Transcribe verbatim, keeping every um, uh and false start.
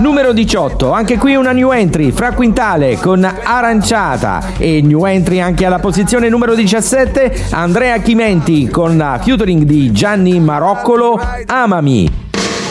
Numero diciotto, anche qui una new entry, Fra Quintale con Aranciata. E new entry anche alla posizione numero diciassette, Andrea Chimenti con la featuring di Gianni Maroccolo, Amami.